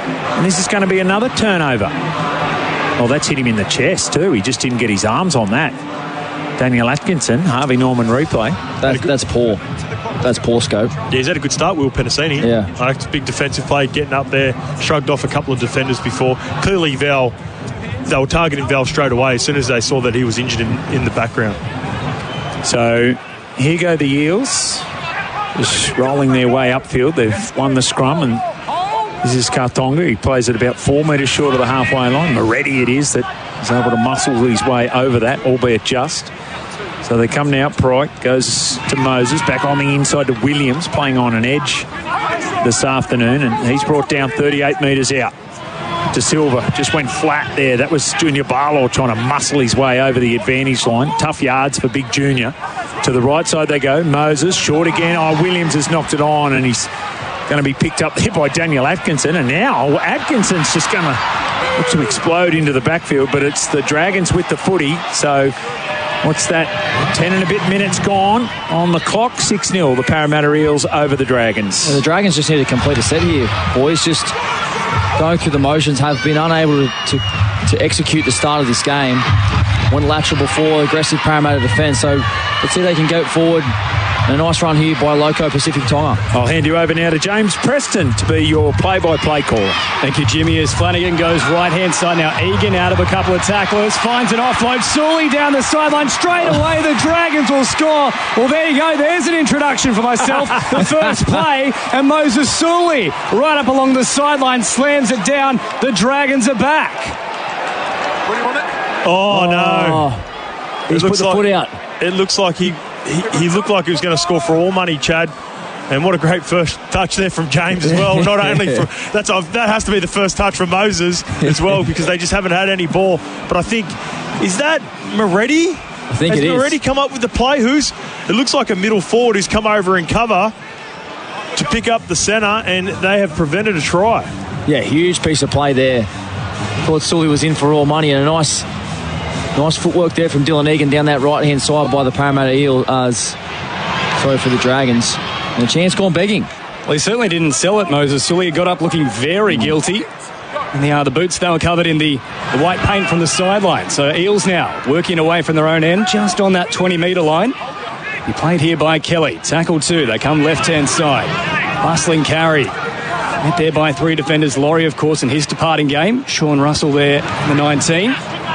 And this is going to be another turnover. Oh, that's hit him in the chest too. He just didn't get his arms on that. Daniel Atkinson, Harvey Norman replay. That's poor. That's poor scope. Yeah, he's had a good start, Will Penasini. Yeah. It's a big defensive play, getting up there, shrugged off a couple of defenders before. Clearly, they were targeting Val straight away as soon as they saw that he was injured in the background. So here go the Eels, just rolling their way upfield. They've won the scrum, and this is Kartonga. He plays at about 4 metres short of the halfway line. Moretti it is that is able to muscle his way over that, albeit just. So they come now. Pryke goes to Moses, back on the inside to Williams, playing on an edge this afternoon, and he's brought down 38 metres out. De Silva just went flat there. That was Junior Barlaw trying to muscle his way over the advantage line. Tough yards for Big Junior. To the right side they go. Moses, short again. Oh, Williams has knocked it on, and he's going to be picked up there by Daniel Atkinson. And now Atkinson's just going to look to explode into the backfield, but it's the Dragons with the footy. So what's that? 10 and a bit minutes gone on the clock. 6-0, the Parramatta Eels over the Dragons. The Dragons just need to complete a set here, boys. Just going through the motions, have been unable to execute the start of this game. Went lateral before, aggressive Parramatta defence. So let's see if they can go forward. And a nice run here by Loco Pacific Tonga. I'll hand you over now to James Preston to be your play-by-play caller. Thank you, Jimmy. As Flanagan goes right-hand side now. Egan out of a couple of tacklers. Finds an offload. Sully down the sideline. Straight away, the Dragons will score. Well, there you go. There's an introduction for myself. The first play. And Moses Sully right up along the sideline slams it down. The Dragons are back. What do you want it? Oh, no. He's put the foot out. It looks like he looked like he was going to score for all money, Chad. And what a great first touch there from James as well. Not only that has to be the first touch from Moses as well, because they just haven't had any ball. But I think, is that Moretti? I think it is. Has Moretti come up with the play? It looks like a middle forward who's come over in cover to pick up the centre, and they have prevented a try. Yeah, huge piece of play there. Thought Sully was in for all money, and a nice footwork there from Dylan Egan down that right-hand side by the Parramatta for the Dragons. And a chance gone begging. Well, he certainly didn't sell it, Moses Sully. Got up looking very guilty. And the boots, they were covered in the white paint from the sideline. So Eels now working away from their own end, just on that 20-metre line. He played here by Kelly. Tackle 2. They come left-hand side. Bustling carry. Met there by 3 defenders. Laurie, of course, in his departing game. Sean Russell there, the 19.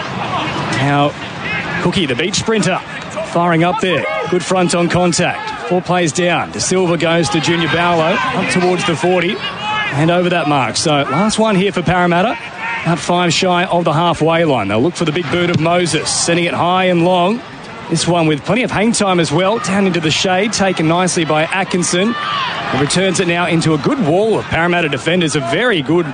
Now, Cookie, the beach sprinter, firing up there. Good front on contact. 4 plays down. De Silva goes to Junior Barlow, up towards the 40, and over that mark. So, last one here for Parramatta. About 5 shy of the halfway line. They'll look for the big boot of Moses, sending it high and long. This one with plenty of hang time as well. Down into the shade, taken nicely by Atkinson. And returns it now into a good wall of Parramatta defenders. A very good